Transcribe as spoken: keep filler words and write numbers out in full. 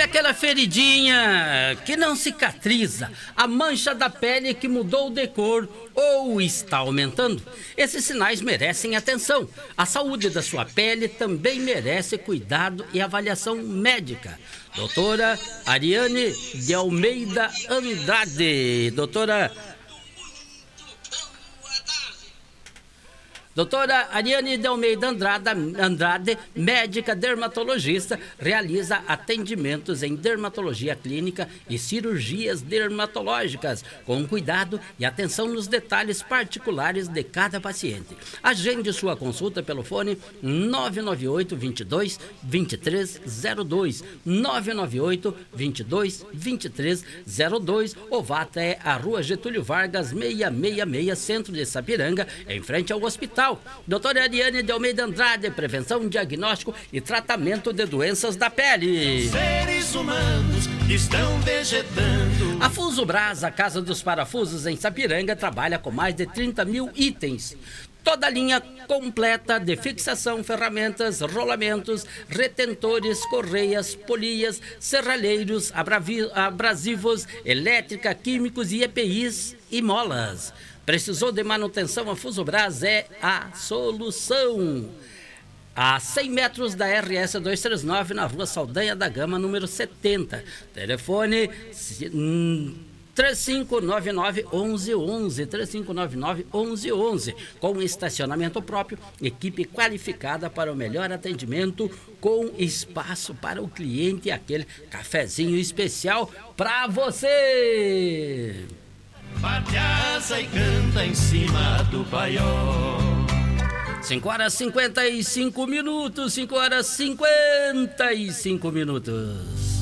aquela feridinha que não cicatriza, a mancha da pele que mudou de cor ou está aumentando? Esses sinais merecem atenção. A saúde da sua pele também merece cuidado e avaliação médica. Doutora Ariane de Almeida Andrade. Doutora Doutora Ariane de Almeida Andrade, Andrade, médica dermatologista, realiza atendimentos em dermatologia clínica e cirurgias dermatológicas, com cuidado e atenção nos detalhes particulares de cada paciente. Agende sua consulta pelo fone nove nove oito, vinte e dois, vinte e três zero dois, nove nove oito, vinte e dois, vinte e três zero dois, ou vá até a Rua Getúlio Vargas, seiscentos e sessenta e seis, centro de Sapiranga, em frente ao hospital. Doutora Ariane de Almeida Andrade, prevenção, diagnóstico e tratamento de doenças da pele. Seres humanos estão vegetando. A Fusobras, a Casa dos Parafusos em Sapiranga, trabalha com mais de trinta mil itens. Toda a linha completa de fixação, ferramentas, rolamentos, retentores, correias, polias, serralheiros, abrasivos, elétrica, químicos e E P Is e molas. Precisou de manutenção? A Fusobras é a solução. A cem metros da R S duzentos e trinta e nove, na Rua Saldanha da Gama, número setenta. Telefone três cinco nove nove, onze onze, três cinco nove nove, onze onze. Com estacionamento próprio, equipe qualificada para o melhor atendimento, com espaço para o cliente e aquele cafezinho especial para você. Bate asa e canta em cima do paiol. cinco horas e cinquenta e cinco minutos, cinco horas e cinquenta e cinco minutos.